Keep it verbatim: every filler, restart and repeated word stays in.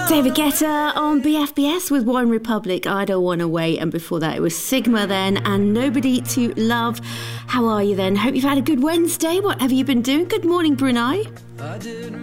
David Guetta on B F B S with One Republic, I Don't Wanna Wait, and before that it was Sigma then, and Nobody to Love. How are you then? Hope you've had a good Wednesday. What have you been doing? Good morning, Brunei.